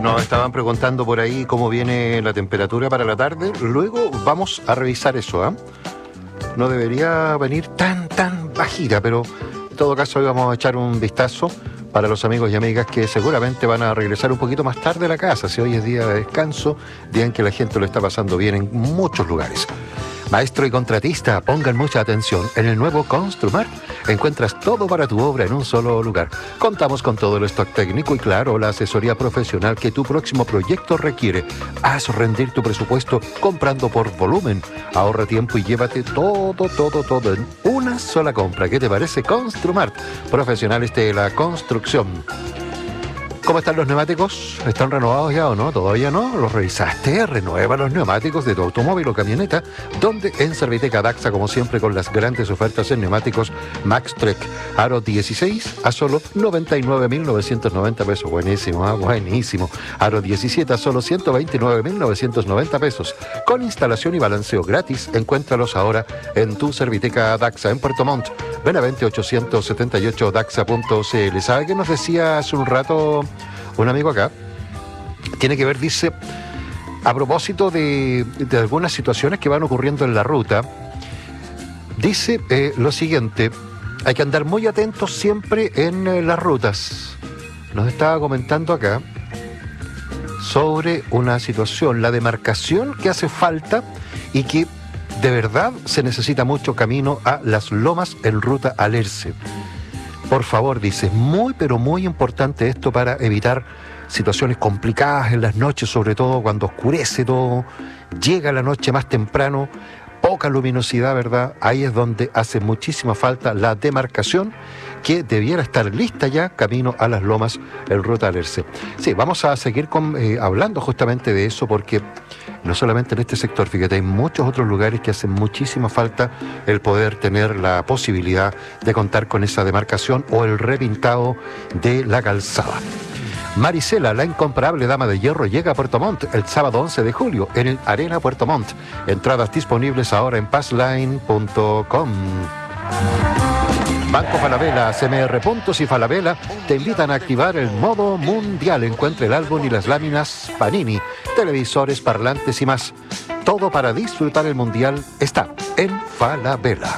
nos estaban preguntando por ahí cómo viene la temperatura para la tarde. Luego vamos a revisar eso, ¿eh? No debería venir tan bajita, pero en todo caso hoy vamos a echar un vistazo para los amigos y amigas que seguramente van a regresar un poquito más tarde a la casa. Si hoy es día de descanso, día en que la gente lo está pasando bien en muchos lugares. Maestro y contratista, pongan mucha atención. En el nuevo Construmart encuentras todo para tu obra en un solo lugar. Contamos con todo el stock técnico y, claro, la asesoría profesional que tu próximo proyecto requiere. Haz rendir tu presupuesto comprando por volumen. Ahorra tiempo y llévate todo en una sola compra. ¿Qué te parece? Construmart, profesionales de la construcción. ¿Cómo están los neumáticos? ¿Están renovados ya o no? ¿Todavía no? ¿Los revisaste? Renueva los neumáticos de tu automóvil o camioneta, donde en Serviteca Daxa, como siempre, con las grandes ofertas en neumáticos MaxTrek Aro 16 a solo 99.990 pesos. Buenísimo, buenísimo. Aro 17 a solo 129.990 pesos. Con instalación y balanceo gratis. Encuéntralos ahora en tu Serviteca Daxa en Puerto Montt. Benavente 878 daxa.cl. ¿Sabe qué nos decía hace un rato un amigo acá? Tiene que ver, dice, a propósito de algunas situaciones que van ocurriendo en la ruta. Dice lo siguiente: hay que andar muy atentos siempre en las rutas. Nos estaba comentando acá sobre una situación, la demarcación que hace falta y que de verdad se necesita mucho camino a Las Lomas en ruta al Erce. Por favor, dice, muy pero muy importante esto para evitar situaciones complicadas en las noches, sobre todo cuando oscurece todo, llega la noche más temprano, poca luminosidad, ¿verdad? Ahí es donde hace muchísima falta la demarcación que debiera estar lista ya camino a Las Lomas en ruta al Erce. Sí, vamos a seguir hablando justamente de eso, porque no solamente en este sector, fíjate, hay muchos otros lugares que hacen muchísima falta el poder tener la posibilidad de contar con esa demarcación o el repintado de la calzada. Marisela, la incomparable dama de hierro, llega a Puerto Montt el sábado 11 de julio en el Arena Puerto Montt. Entradas disponibles ahora en passline.com. Banco Falabella, CMR Puntos y Falabella te invitan a activar el modo mundial. Encuentra el álbum y las láminas Panini, televisores, parlantes y más. Todo para disfrutar el mundial está en Falabella.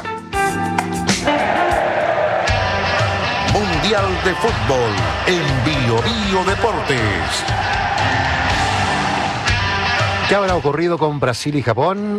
Mundial de Fútbol en Bio Bio Deportes. ¿Qué habrá ocurrido con Brasil y Japón?